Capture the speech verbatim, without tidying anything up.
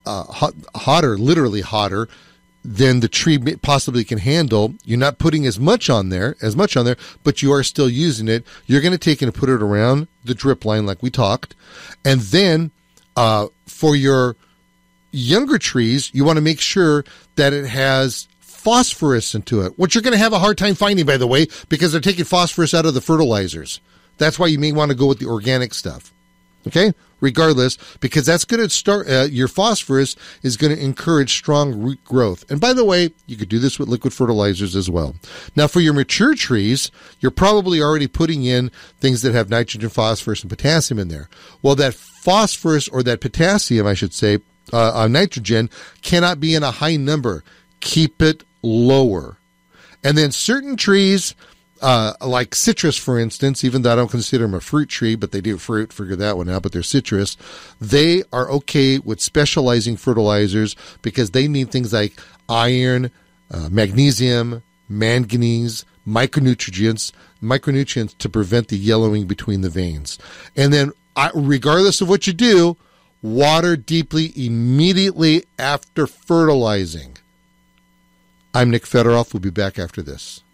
uh, hot, hotter, literally hotter than the tree possibly can handle. You're not putting as much on there, as much on there, but you are still using it. You're going to take and put it around the drip line like we talked. And then uh, for your younger trees, you want to make sure that it has phosphorus into it, which you're going to have a hard time finding, by the way, because they're taking phosphorus out of the fertilizers. That's why you may want to go with the organic stuff. Okay? Regardless, because that's going to start, uh, your phosphorus is going to encourage strong root growth. And by the way, you could do this with liquid fertilizers as well. Now, for your mature trees, you're probably already putting in things that have nitrogen, phosphorus, and potassium in there. Well, that phosphorus, or that potassium, I should say, uh, uh, nitrogen, cannot be in a high number. Keep it lower. And then certain trees, Uh, like citrus, for instance, even though I don't consider them a fruit tree, but they do fruit, figure that one out, but they're citrus. They are okay with specializing fertilizers because they need things like iron, uh, magnesium, manganese, micronutrients, micronutrients to prevent the yellowing between the veins. And then, uh, regardless of what you do, water deeply immediately after fertilizing. I'm Nick Federoff. We'll be back after this.